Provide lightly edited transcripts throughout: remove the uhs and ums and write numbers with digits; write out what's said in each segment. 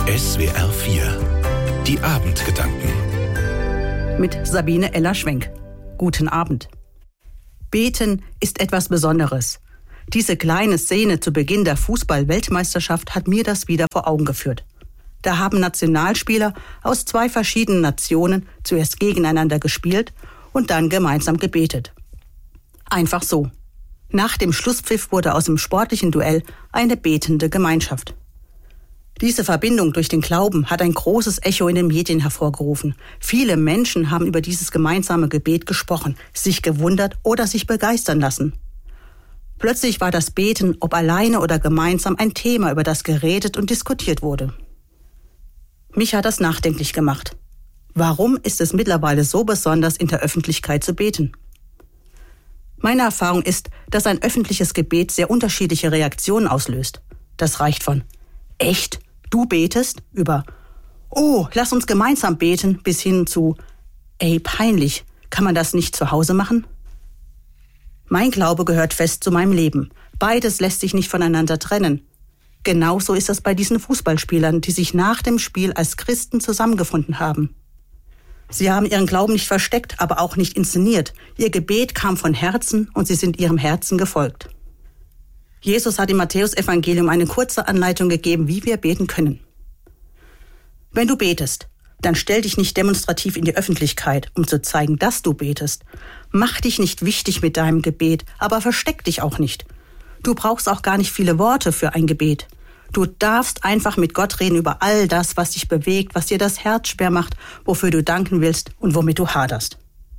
SWR 4. Die Abendgedanken. Mit Sabine Eller-Schwenk. Guten Abend. Beten ist etwas Besonderes. Diese kleine Szene zu Beginn der Fußball-Weltmeisterschaft hat mir das wieder vor Augen geführt. Da haben Nationalspieler aus 2 verschiedenen Nationen zuerst gegeneinander gespielt und dann gemeinsam gebetet. Einfach so. Nach dem Schlusspfiff wurde aus dem sportlichen Duell eine betende Gemeinschaft. Diese Verbindung durch den Glauben hat ein großes Echo in den Medien hervorgerufen. Viele Menschen haben über dieses gemeinsame Gebet gesprochen, sich gewundert oder sich begeistern lassen. Plötzlich war das Beten, ob alleine oder gemeinsam, ein Thema, über das geredet und diskutiert wurde. Mich hat das nachdenklich gemacht. Warum ist es mittlerweile so besonders, in der Öffentlichkeit zu beten? Meine Erfahrung ist, dass ein öffentliches Gebet sehr unterschiedliche Reaktionen auslöst. Das reicht von „Echt? Du betest?" über „Oh, lass uns gemeinsam beten" bis hin zu „Ey, peinlich, kann man das nicht zu Hause machen?" Mein Glaube gehört fest zu meinem Leben. Beides lässt sich nicht voneinander trennen. Genauso ist es bei diesen Fußballspielern, die sich nach dem Spiel als Christen zusammengefunden haben. Sie haben ihren Glauben nicht versteckt, aber auch nicht inszeniert. Ihr Gebet kam von Herzen und sie sind ihrem Herzen gefolgt. Jesus hat im Matthäus-Evangelium eine kurze Anleitung gegeben, wie wir beten können. Wenn du betest, dann stell dich nicht demonstrativ in die Öffentlichkeit, um zu zeigen, dass du betest. Mach dich nicht wichtig mit deinem Gebet, aber versteck dich auch nicht. Du brauchst auch gar nicht viele Worte für ein Gebet. Du darfst einfach mit Gott reden über all das, was dich bewegt, was dir das Herz schwer macht, wofür du danken willst und womit du haderst.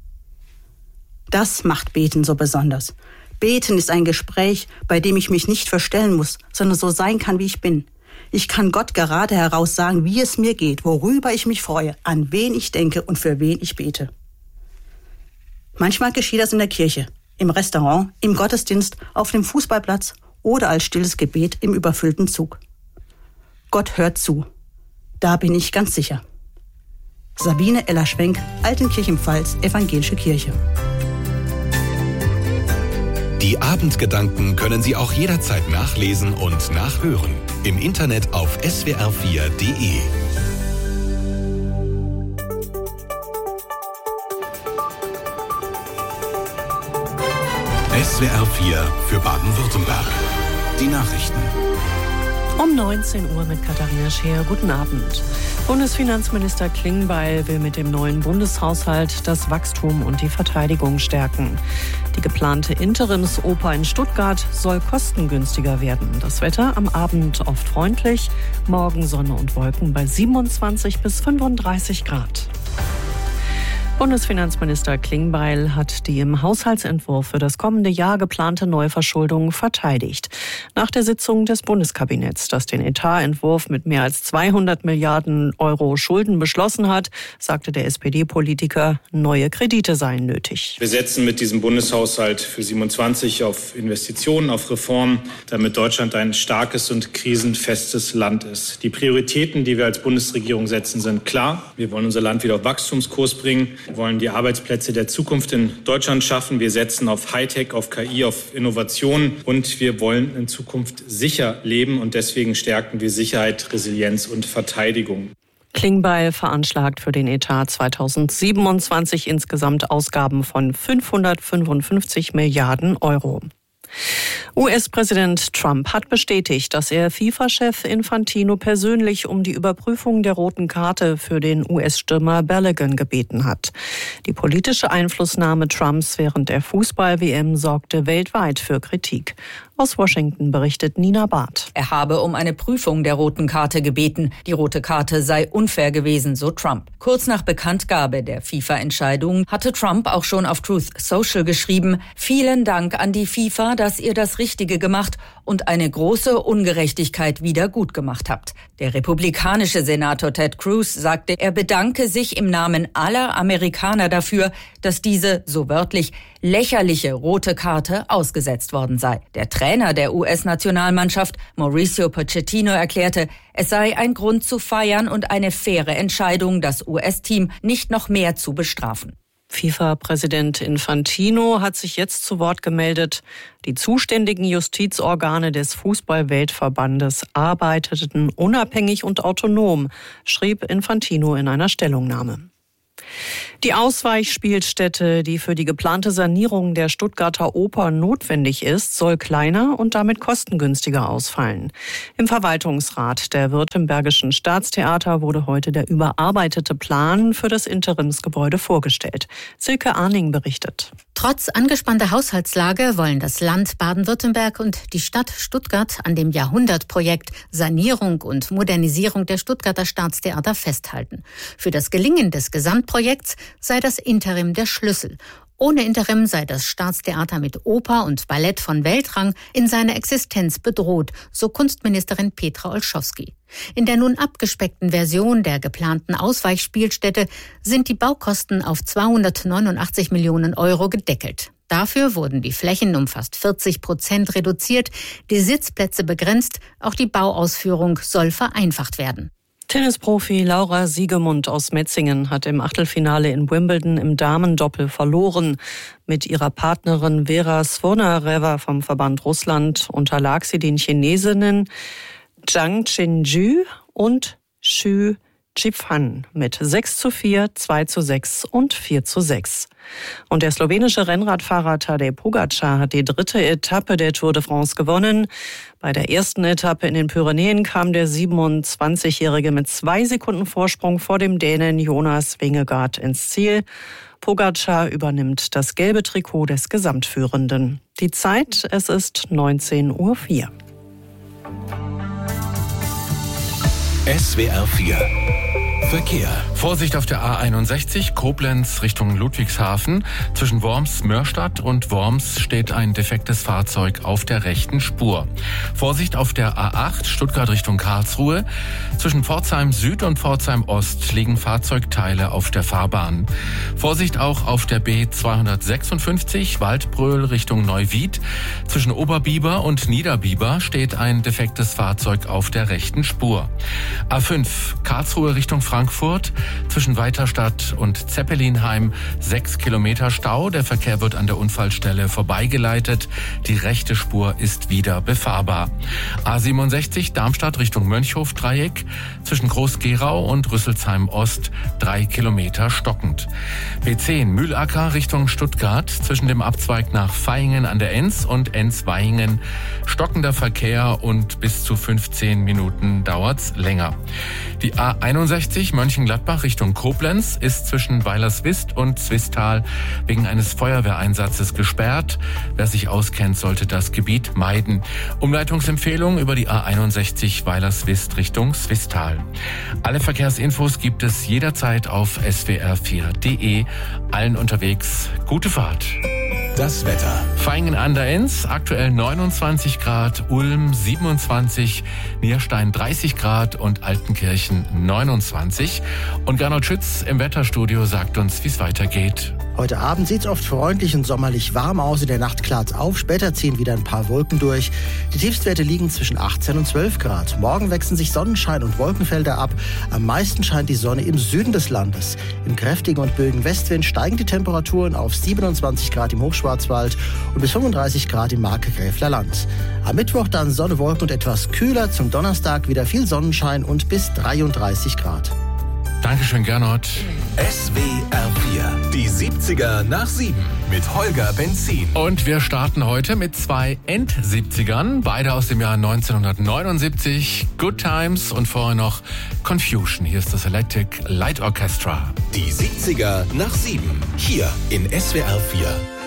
Das macht Beten so besonders. Beten ist ein Gespräch, bei dem ich mich nicht verstellen muss, sondern so sein kann, wie ich bin. Ich kann Gott gerade heraus sagen, wie es mir geht, worüber ich mich freue, an wen ich denke und für wen ich bete. Manchmal geschieht das in der Kirche, im Restaurant, im Gottesdienst, auf dem Fußballplatz oder als stilles Gebet im überfüllten Zug. Gott hört zu. Da bin ich ganz sicher. Sabine Eller-Schwenk, Altenkirchen-Pfalz, Evangelische Kirche. Die Abendgedanken können Sie auch jederzeit nachlesen und nachhören. Im Internet auf swr4.de. SWR 4 für Baden-Württemberg. Die Nachrichten. Um 19 Uhr mit Katharina Scheer. Guten Abend. Bundesfinanzminister Klingbeil will mit dem neuen Bundeshaushalt das Wachstum und die Verteidigung stärken. Die geplante Interimsoper in Stuttgart soll kostengünstiger werden. Das Wetter am Abend oft freundlich, morgen Sonne und Wolken bei 27 bis 35 Grad. Bundesfinanzminister Klingbeil hat die im Haushaltsentwurf für das kommende Jahr geplante Neuverschuldung verteidigt. Nach der Sitzung des Bundeskabinetts, das den Etatentwurf mit mehr als 200 Milliarden Euro Schulden beschlossen hat, sagte der SPD-Politiker, neue Kredite seien nötig. Wir setzen mit diesem Bundeshaushalt für 27 auf Investitionen, auf Reformen, damit Deutschland ein starkes und krisenfestes Land ist. Die Prioritäten, die wir als Bundesregierung setzen, sind klar. Wir wollen unser Land wieder auf Wachstumskurs bringen. Wir wollen die Arbeitsplätze der Zukunft in Deutschland schaffen. Wir setzen auf Hightech, auf KI, auf Innovation und wir wollen in Zukunft sicher leben und deswegen stärken wir Sicherheit, Resilienz und Verteidigung. Klingbeil veranschlagt für den Etat 2027 insgesamt Ausgaben von 555 Milliarden Euro. US-Präsident Trump hat bestätigt, dass er FIFA-Chef Infantino persönlich um die Überprüfung der roten Karte für den US-Stürmer Balogun gebeten hat. Die politische Einflussnahme Trumps während der Fußball-WM sorgte weltweit für Kritik. Aus Washington berichtet Nina Barth. Er habe um eine Prüfung der roten Karte gebeten. Die rote Karte sei unfair gewesen, so Trump. Kurz nach Bekanntgabe der FIFA-Entscheidung hatte Trump auch schon auf Truth Social geschrieben: Vielen Dank an die FIFA, dass ihr das Richtige gemacht und eine große Ungerechtigkeit wieder gut gemacht habt. Der republikanische Senator Ted Cruz sagte, er bedanke sich im Namen aller Amerikaner dafür, dass diese, so wörtlich, lächerliche rote Karte ausgesetzt worden sei. Der Trainer der US-Nationalmannschaft, Mauricio Pochettino, erklärte, es sei ein Grund zu feiern und eine faire Entscheidung, das US-Team nicht noch mehr zu bestrafen. FIFA-Präsident Infantino hat sich jetzt zu Wort gemeldet. Die zuständigen Justizorgane des Fußball-Weltverbandes arbeiteten unabhängig und autonom, schrieb Infantino in einer Stellungnahme. Die Ausweichspielstätte, die für die geplante Sanierung der Stuttgarter Oper notwendig ist, soll kleiner und damit kostengünstiger ausfallen. Im Verwaltungsrat der Württembergischen Staatstheater wurde heute der überarbeitete Plan für das Interimsgebäude vorgestellt. Silke Arning berichtet. Trotz angespannter Haushaltslage wollen das Land Baden-Württemberg und die Stadt Stuttgart an dem Jahrhundertprojekt Sanierung und Modernisierung der Stuttgarter Staatstheater festhalten. Für das Gelingen des Gesamtprojekts sei das Interim der Schlüssel. Ohne Interim sei das Staatstheater mit Oper und Ballett von Weltrang in seiner Existenz bedroht, so Kunstministerin Petra Olschowski. In der nun abgespeckten Version der geplanten Ausweichspielstätte sind die Baukosten auf 289 Millionen Euro gedeckelt. Dafür wurden die Flächen um fast 40% reduziert, die Sitzplätze begrenzt, auch die Bauausführung soll vereinfacht werden. Tennisprofi Laura Siegemund aus Metzingen hat im Achtelfinale in Wimbledon im Damendoppel verloren. Mit ihrer Partnerin Vera Svonareva vom Verband Russland unterlag sie den Chinesinnen Zhang Chenju und Xu Zhifan mit 6:4, 2:6 und 4:6. Und der slowenische Rennradfahrer Tadej Pogačar hat die 3. Etappe der Tour de France gewonnen. Bei der ersten Etappe in den Pyrenäen kam der 27-Jährige mit 2 Sekunden Vorsprung vor dem Dänen Jonas Vingegaard ins Ziel. Pogačar übernimmt das gelbe Trikot des Gesamtführenden. Die Zeit, es ist 19:04 Uhr. SWR 4 Verkehr. Vorsicht auf der A61 Koblenz Richtung Ludwigshafen. Zwischen Worms-Mörstadt und Worms steht ein defektes Fahrzeug auf der rechten Spur. Vorsicht auf der A8 Stuttgart Richtung Karlsruhe. Zwischen Pforzheim Süd und Pforzheim Ost liegen Fahrzeugteile auf der Fahrbahn. Vorsicht auch auf der B256 Waldbröl Richtung Neuwied. Zwischen Oberbiber und Niederbiber steht ein defektes Fahrzeug auf der rechten Spur. A5 Karlsruhe Richtung Frankfurt. Zwischen Weiterstadt und Zeppelinheim 6 Kilometer Stau. Der Verkehr wird an der Unfallstelle vorbeigeleitet. Die rechte Spur ist wieder befahrbar. A67 Darmstadt Richtung Mönchhof-Dreieck. Zwischen Groß-Gerau und Rüsselsheim Ost 3 Kilometer stockend. B10 Mühlacker Richtung Stuttgart. Zwischen dem Abzweig nach Vaihingen an der Enz und Enz-Vaihingen stockender Verkehr und bis zu 15 Minuten dauert's länger. Die A61 Mönchengladbach Richtung Koblenz ist zwischen Weilerswist und Zwistal wegen eines Feuerwehreinsatzes gesperrt. Wer sich auskennt, sollte das Gebiet meiden. Umleitungsempfehlung über die A61 Weilerswist Richtung Zwistal. Alle Verkehrsinfos gibt es jederzeit auf swr4.de. Allen unterwegs gute Fahrt. Das Wetter. Vaihingen an der Enz, aktuell 29 Grad, Ulm 27, Nierstein 30 Grad und Altenkirchen 29. Und Gernot Schütz im Wetterstudio sagt uns, wie es weitergeht. Heute Abend sieht es oft freundlich und sommerlich warm aus. In der Nacht klart es auf. Später ziehen wieder ein paar Wolken durch. Die Tiefstwerte liegen zwischen 18 und 12 Grad. Morgen wechseln sich Sonnenschein und Wolkenfelder ab. Am meisten scheint die Sonne im Süden des Landes. Im kräftigen und milden Westwind steigen die Temperaturen auf 27 Grad im Hochschwarzwald und bis 35 Grad im Markgräfler Land. Am Mittwoch dann Sonne, Wolken und etwas kühler. Zum Donnerstag wieder viel Sonnenschein und bis 33 Grad. Dankeschön, Gernot. SWR 4, die 70er nach 7 mit Holger Benzin. Und wir starten heute mit 2 End-70ern, beide aus dem Jahr 1979. Good Times und vorher noch Confusion. Hier ist das Electric Light Orchestra. Die 70er nach 7, hier in SWR 4.